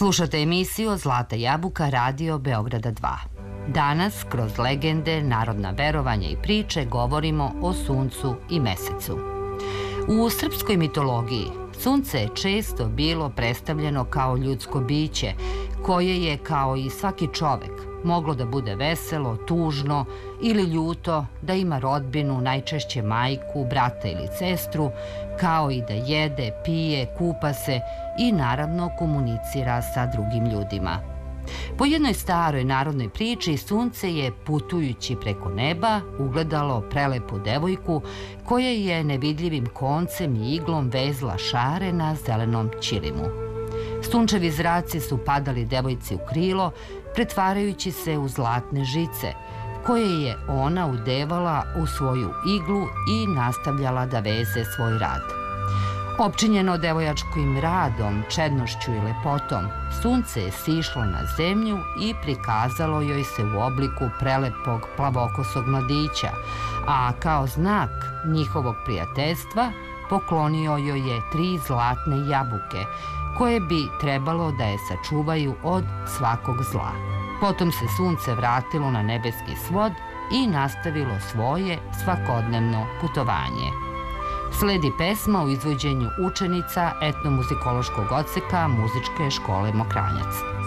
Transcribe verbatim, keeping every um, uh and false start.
Slušate emisiju Zlata jabuka Radio Beograda dva. Danas, kroz legende, narodna verovanja i priče, govorimo o suncu i mesecu. U srpskoj mitologiji sunce je često bilo predstavljeno kao ljudsko biće, koje je, kao i svaki čovek, moglo da bude veselo, tužno ili ljuto, da ima rodbinu, najčešće majku, brata ili sestru, kao i da jede, pije, kupa se i naravno komunicira sa drugim ljudima. Po jednoj staroj narodnoj priči, sunce je, putujući preko neba, ugledalo prelepu devojku koja je nevidljivim koncem i iglom vezla šare na zelenom ćilimu. Sunčevi zraci su padali devojci u krilo, pretvarajući se u zlatne žice, koje je ona udevala u svoju iglu i nastavljala da veze svoj rad. Opčinjeno devojačkim radom, čednošću i lepotom, sunce je sišlo na zemlju i prikazalo joj se u obliku prelepog plavokosog mladića, a kao znak njihovog prijateljstva poklonio joj je tri zlatne jabuke, koje bi trebalo da je sačuvaju od svakog zla. Potom se sunce vratilo na nebeski svod i nastavilo svoje svakodnevno putovanje. Sledi pesma u izvođenju učenica etnomuzikološkog odseka Muzičke škole Mokranjac.